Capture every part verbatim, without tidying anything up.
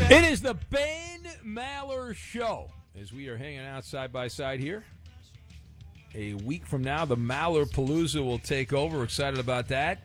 It is the Ben Maller Show as we are hanging out side by side here. A week from now, the Maller Palooza will take over. We're excited about that.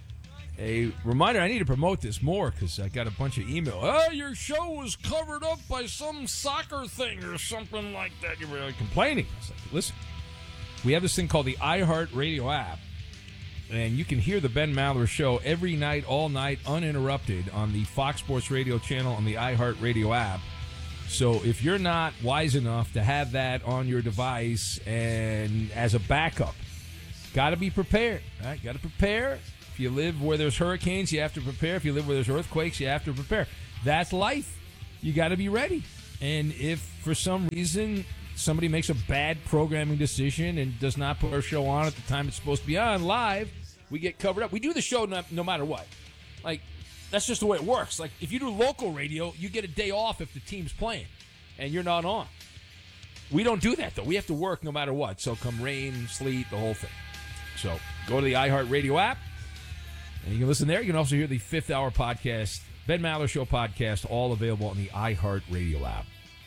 A reminder, I need to promote this more because I got a bunch of email. Oh, your show was covered up by some soccer thing or something like that. You're really complaining. I was like, listen, we have this thing called the iHeartRadio app, and you can hear the Ben Maller Show every night, all night, uninterrupted on the Fox Sports Radio channel on the iHeartRadio app. So if you're not wise enough to have that on your device and as a backup, got to be prepared. Right? Got to prepare. If you live where there's hurricanes, you have to prepare. If you live where there's earthquakes, you have to prepare. That's life. You got to be ready. And if for some reason somebody makes a bad programming decision and does not put our show on at the time it's supposed to be on live, we get covered up. We do the show no, no matter what. Like, that's just the way it works. Like, if you do local radio, you get a day off if the team's playing and you're not on. We don't do that, though. We have to work no matter what. So come rain, sleet, the whole thing. So go to the iHeartRadio app, and you can listen there. You can also hear the Fifth Hour podcast, Ben Maller Show podcast, all available on the iHeartRadio app.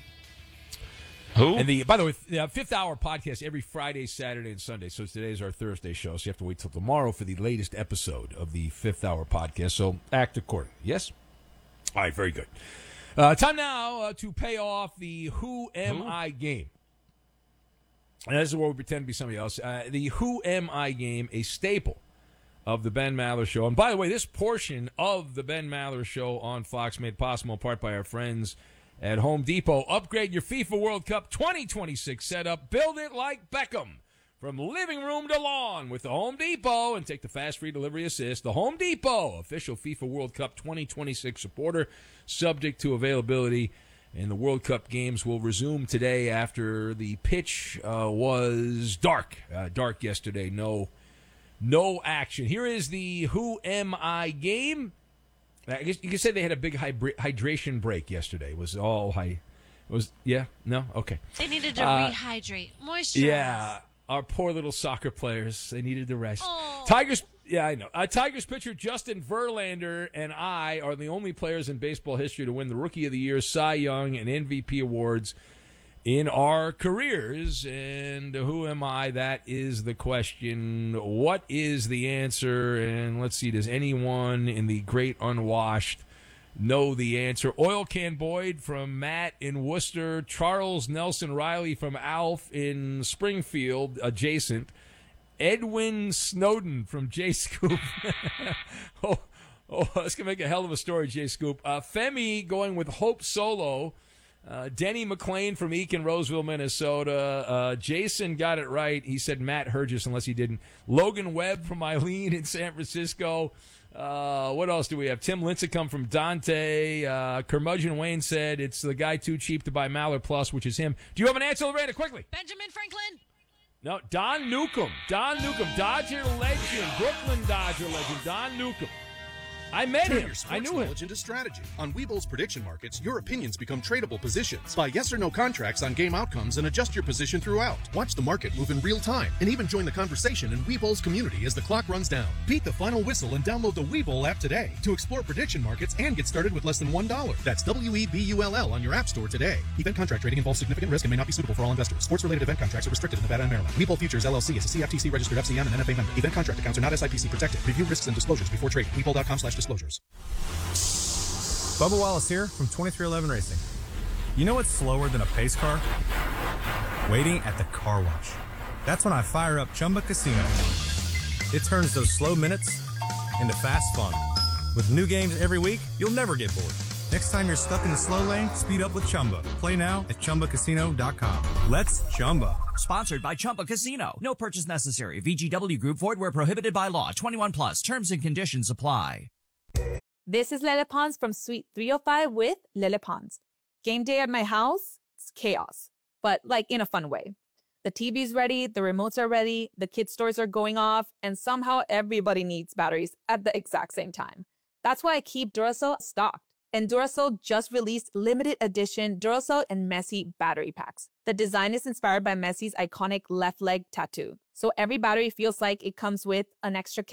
Who? And the by the way, the Fifth Hour podcast every Friday, Saturday, and Sunday. So today's our Thursday show, so you have to wait till tomorrow for the latest episode of the Fifth Hour podcast. So act accordingly. Yes? All right, very good. Uh, time now uh, to pay off the Who Am Who? I game. And this is where we pretend to be somebody else. Uh, the Who Am I game, a staple of the Ben Maller Show. And by the way, this portion of the Ben Maller Show on Fox made possible in part by our friends at Home Depot. Upgrade your FIFA World Cup twenty twenty-six setup. Build it like Beckham. From living room to lawn with the Home Depot, and take the fast free delivery assist. The Home Depot, official FIFA World Cup twenty twenty-six supporter, subject to availability. And the World Cup games will resume today after the pitch uh, was dark. Uh, dark yesterday. No, no action. Here is the Who Am I game. I guess you could say they had a big hybri- hydration break yesterday. It was all high. It was yeah, no, okay. They needed to uh, rehydrate, moisturize. Yeah, our poor little soccer players. They needed to rest. Oh. Tigers. Yeah, I know. Uh, Tigers pitcher Justin Verlander and I are the only players in baseball history to win the Rookie of the Year, Cy Young, and M V P awards in our careers. And who am I? That is the question. What is the answer? And let's see, does anyone in the great unwashed know the answer? Oil Can Boyd from Matt in Worcester. Charles Nelson Riley from Alf in Springfield, adjacent. Edwin Snowden from J Scoop. oh, oh, that's going to make a hell of a story, J Scoop. Uh, Femi going with Hope Solo. Uh, Denny McLean from Eakin, Roseville, Minnesota. Uh, Jason got it right. He said Matt Hergis, unless he didn't. Logan Webb from Eileen in San Francisco. Uh, what else do we have? Tim Lincecum from Dante. Uh, Curmudgeon Wayne said it's the guy too cheap to buy Maller Plus, which is him. Do you have an answer, Loretta? Quickly. Benjamin Franklin. No, Don Newcomb. Don Newcomb, Dodger legend, Brooklyn Dodger legend, Don Newcomb. I met Turn him. your I sports knew him. knowledge into strategy. On Webull's prediction markets, your opinions become tradable positions. Buy yes or no contracts on game outcomes and adjust your position throughout. Watch the market move in real time and even join the conversation in Webull's community as the clock runs down. Beat the final whistle and download the Webull app today to explore prediction markets and get started with less than one dollar. That's W E B U L L on your app store today. Event contract trading involves significant risk and may not be suitable for all investors. Sports-related event contracts are restricted in Nevada and Maryland. Webull Futures L L C is a C F T C-registered F C M and N F A member. Event contract accounts are not S I P C protected. Review risks and disclosures before trading. Webull.com slash disclosures. Bubba Wallace here from twenty-three eleven Racing. You know what's slower than a pace car? Waiting at the car wash. That's when I fire up Chumba Casino. It turns those slow minutes into fast fun. With new games every week, you'll never get bored. Next time you're stuck in the slow lane, speed up with Chumba. Play now at Chumba Casino dot com. Let's Chumba. Sponsored by Chumba Casino. No purchase necessary. V G W Group. Void where prohibited by law. twenty-one plus. Terms and conditions apply. This is Lele Pons from Suite three oh five with Lele Pons. Game day at my house, it's chaos, but like in a fun way. The T V's ready, the remotes are ready, the kids' toys are going off, and somehow everybody needs batteries at the exact same time. That's why I keep Duracell stocked. And Duracell just released limited edition Duracell and Messi battery packs. The design is inspired by Messi's iconic left leg tattoo, so every battery feels like it comes with an extra kick.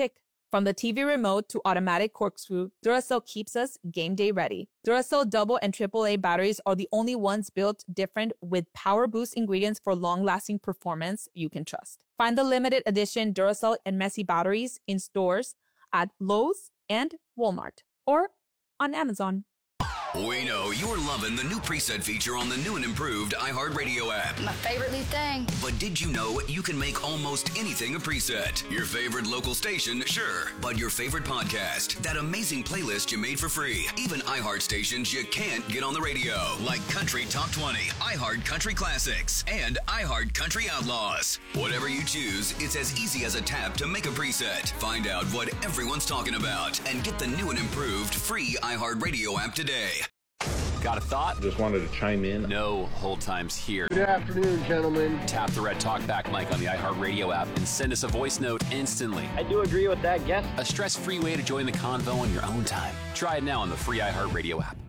From the T V remote to automatic corkscrew, Duracell keeps us game day ready. Duracell double and triple A batteries are the only ones built different with power boost ingredients for long-lasting performance you can trust. Find the limited edition Duracell and Messi batteries in stores at Lowe's and Walmart or on Amazon. We know you're loving the new preset feature on the new and improved iHeartRadio app. My favorite new thing. But did you know you can make almost anything a preset? Your favorite local station, sure. But your favorite podcast, that amazing playlist you made for free. Even iHeart stations you can't get on the radio, like Country Top twenty, iHeart Country Classics, and iHeart Country Outlaws. Whatever you choose, it's as easy as a tap to make a preset. Find out what everyone's talking about and get the new and improved free iHeartRadio app today. Got a thought? Just wanted to chime in. No hold times here. Good afternoon, gentlemen. Tap the red talkback mic on the iHeartRadio app and send us a voice note instantly. I do agree with that guess. A stress-free way to join the convo on your own time. Try it now on the free iHeartRadio app.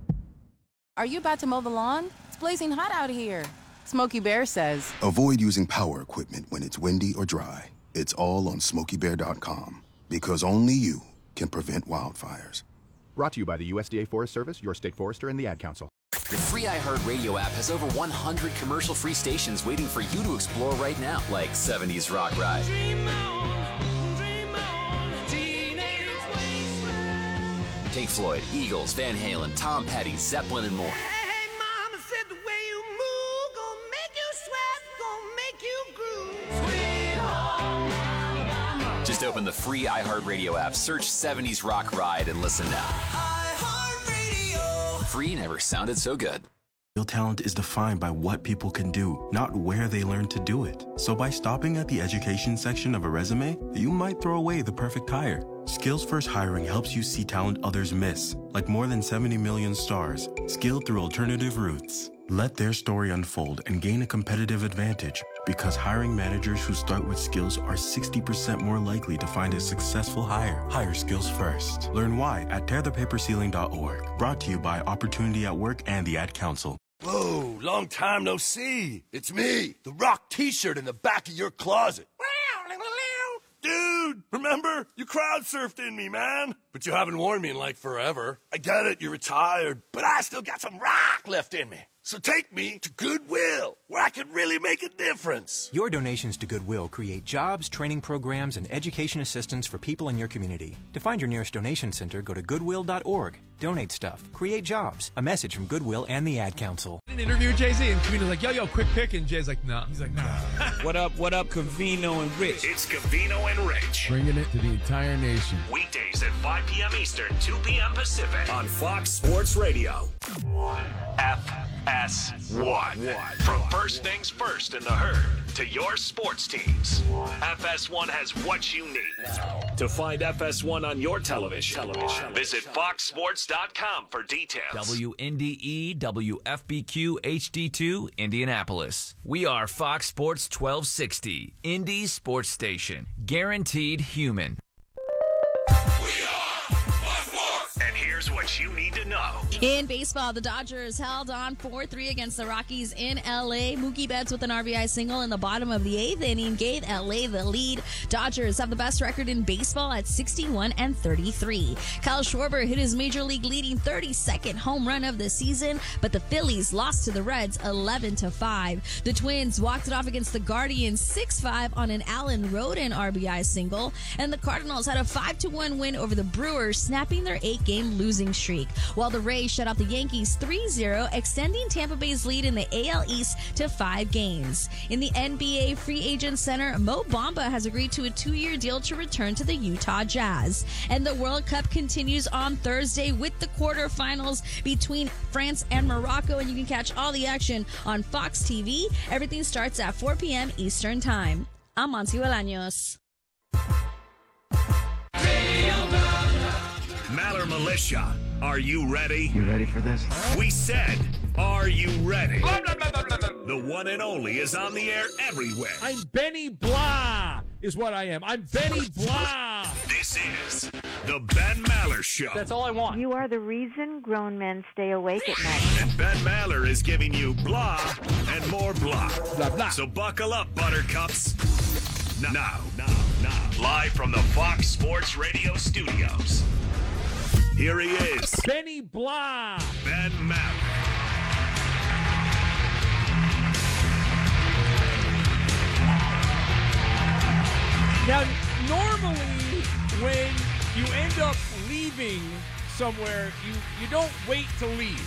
Are you about to mow the lawn? It's blazing hot out here. Smokey Bear says, avoid using power equipment when it's windy or dry. It's all on smokey bear dot com because only you can prevent wildfires. Brought to you by the U S D A Forest Service, your state forester, and the Ad Council. The free iHeartRadio app has over one hundred commercial-free stations waiting for you to explore right now, like seventies Rock Ride. Dream on, dream on, teenage wasteland. Pink Floyd, Eagles, Van Halen, Tom Petty, Zeppelin, and more. Hey, mama said the way you move gonna make you sweat, gonna make you groove. Sweet home Alabama. Just open the free iHeartRadio app, search seventies Rock Ride, and listen now. iHeartRadio. Free never sounded so good. Real talent is defined by what people can do, not where they learn to do it. So by stopping at the education section of a resume, you might throw away the perfect hire. Skills First Hiring helps you see talent others miss, like more than seventy million stars, skilled through alternative routes. Let their story unfold and gain a competitive advantage, because hiring managers who start with skills are sixty percent more likely to find a successful hire. Hire skills first. Learn why at tear the paper ceiling dot org. Brought to you by Opportunity at Work and the Ad Council. Whoa, long time no see. It's me, the Rock t-shirt in the back of your closet. Dude, remember? You crowd surfed in me, man. But you haven't worn me in like forever. I get it, you're retired, but I still got some rock left in me. So take me to Goodwill, where I could really make a difference. Your donations to Goodwill create jobs, training programs, and education assistance for people in your community. To find your nearest donation center, go to goodwill dot org. Donate stuff. Create jobs. A message from Goodwill and the Ad Council. An interview with Jay-Z, and Cavino's like, yo, yo, quick pick, and Jay's like, nah. He's like, nah. What up, what up, Cavino and Rich? It's Cavino and Rich. Bringing it to the entire nation. Weekdays at five p.m. Eastern, two p.m. Pacific. On Fox Sports Radio. F S one. From First Things First in the Herd to your sports teams, F S one has what you need. To find F S one on your television, television. visit fox sports dot com for details. W N D E W F B Q H D two, Indianapolis. We are Fox Sports twelve sixty, Indy Sports Station. Guaranteed human. And here's what you need to know. In baseball, the Dodgers held on four three against the Rockies in L A. Mookie Betts with an R B I single in the bottom of the eighth inning gave L A the lead. Dodgers have the best record in baseball at sixty-one and thirty-three. Kyle Schwarber hit his major league leading thirty-second home run of the season, but the Phillies lost to the Reds eleven to five. The Twins walked it off against the Guardians six five on an Allen Rodin R B I single, and the Cardinals had a five to one win over the Brewers, snapping their eight-game losing streak, while the Rays shut out the Yankees three zero, extending Tampa Bay's lead in the A L East to five games. In the N B A Free Agent Center, Mo Bamba has agreed to a two-year deal to return to the Utah Jazz. And the World Cup continues on Thursday with the quarterfinals between France and Morocco, and you can catch all the action on Fox T V. Everything starts at four p.m. Eastern Time. I'm Monty Bolaños. Maller Militia, are you ready? You ready for this? We said, are you ready? The one and only is on the air everywhere. I'm Benny Blah, is what I am. I'm Benny Blah. This is the Ben Maller Show. That's all I want. You are the reason grown men stay awake at night. And Ben Maller is giving you blah and more blah. Blah, blah. So buckle up, buttercups. Now, now, Now, live from the Fox Sports Radio studios, here he is, Benny Blah, Ben Maller. Now, normally, when you end up leaving somewhere, you, you don't wait to leave.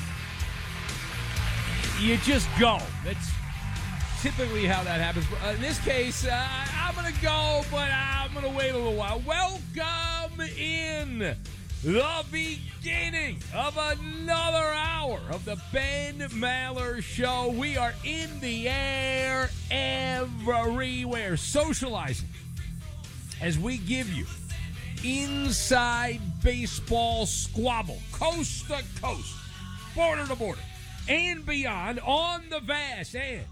You just go. That's typically how that happens. But in this case, uh, I'm going to go, but I'm going to wait a little while. Welcome in the beginning of another hour of the Ben Maller Show. We are in the air everywhere, socializing as we give you inside baseball squabble, coast to coast, border to border, and beyond on the vast and